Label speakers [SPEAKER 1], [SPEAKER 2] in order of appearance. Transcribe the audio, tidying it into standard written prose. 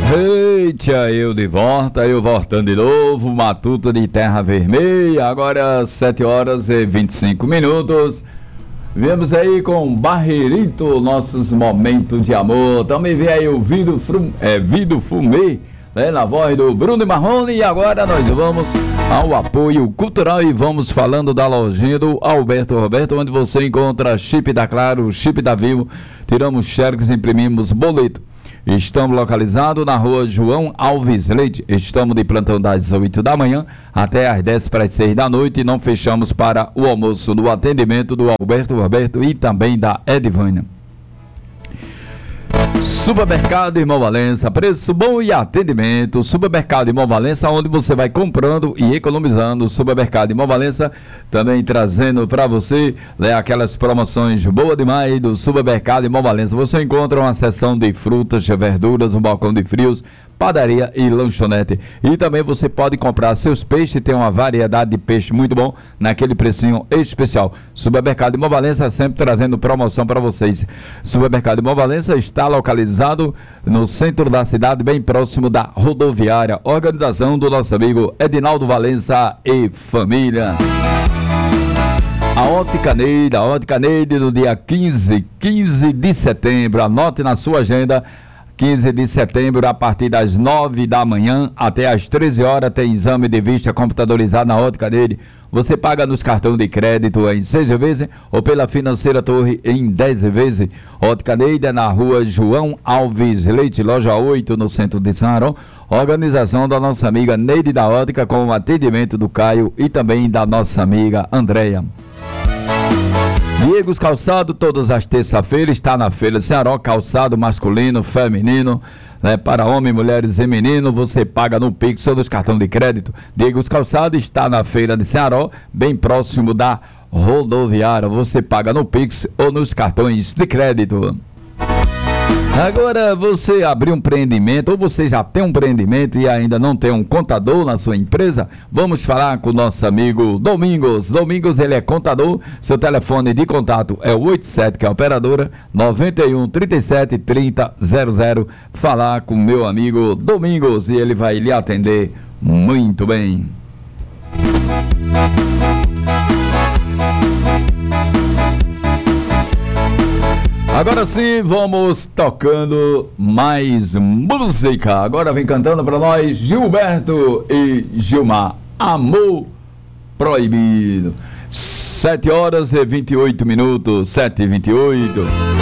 [SPEAKER 1] Eita, eu de volta, eu voltando de novo, Matuto de Terra Vermelha, agora 7 horas e 25 minutos. Viemos aí com Barreirito, nossos momentos de amor. Também vem aí o Vido Fumê, né, na voz do Bruno Marrone. E agora nós vamos ao apoio cultural e vamos falando da lojinha do Alberto Roberto, onde você encontra chip da Claro, chip da Vivo, tiramos xerox, imprimimos boleto. Estamos localizados na rua João Alves Leite. Estamos de plantão das 8 da manhã até às 10 para as 6 da noite e não fechamos para o almoço no atendimento do Alberto Roberto e também da Edvânia. Supermercado Irmão Valença, preço bom e atendimento. Supermercado Irmão Valença, onde você vai comprando e economizando. Supermercado Irmão Valença também trazendo para você, né, aquelas promoções boas demais do Supermercado Irmão Valença. Você encontra uma seção de frutas, verduras, um balcão de frios, padaria e lanchonete. E também você pode comprar seus peixes, tem uma variedade de peixe muito bom, naquele precinho especial. Supermercado Irmão Valença sempre trazendo promoção para vocês. Supermercado Irmão Valença está localizado no centro da cidade, bem próximo da rodoviária. Organização do nosso amigo Edinaldo Valença e família. A Ótica Neide no dia 15 de setembro, anote na sua agenda. 15 de setembro, a partir das 9 da manhã até às 13 horas, tem exame de vista computadorizado na Ótica Neide. Você paga nos cartões de crédito em 6 vezes ou pela Financeira Torre em 10 vezes. Ótica Neide é na rua João Alves Leite, loja 8, no centro de Santarém. Organização da nossa amiga Neide da Ótica, com o atendimento do Caio e também da nossa amiga Andréia. Diegos Calçado, todas as terças-feiras, está na Feira de Ceará, calçado masculino, feminino, né, para homens, mulheres e meninos, você paga no Pix ou nos cartões de crédito. Diegos Calçado está na Feira de Ceará, bem próximo da rodoviária, você paga no Pix ou nos cartões de crédito. Agora, você abrir um empreendimento, ou você já tem um empreendimento e ainda não tem um contador na sua empresa, vamos falar com o nosso amigo Domingos. Domingos, ele é contador, seu telefone de contato é o 87, que é a operadora, 91 37 30 00. Falar com o meu amigo Domingos e ele vai lhe atender muito bem. Agora sim, vamos tocando mais música. Agora vem cantando para nós Gilberto e Gilmar, Amor Proibido. 7 horas e 28 minutos, 7h28.